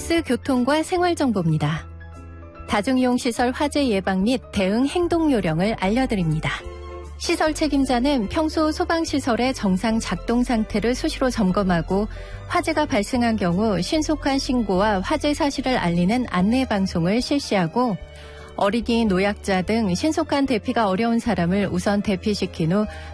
뉴스 교통과 생활정보입니다. 다중이용시설 화재 예방 및 대응 행동 요령을 알려드립니다. 시설 책임자는 평소 소방시설의 정상 작동 상태를 수시로 점검하고 화재가 발생한 경우 신속한 신고와 화재 사실을 알리는 안내 방송을 실시하고 어린이, 노약자 등 신속한 대피가 어려운 사람을 우선 대피시킨 후